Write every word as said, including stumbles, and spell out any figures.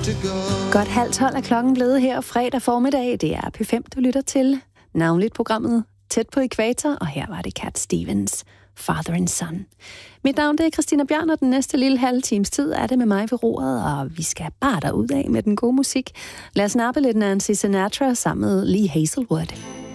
Godt halv tolv er klokken blevet her fredag formiddag. Det er P fem, du lytter til. Navnligt programmet Tæt på Ækvator, og her var det Cat Stevens, Father and Son. Mit navn det er Christina Bjørn, og den næste lille halve times tid er det med mig ved roret, og vi skal bare derudad med den gode musik. Lad os nappe lidt Nancy Sinatra sammen med Lee Hazelwood.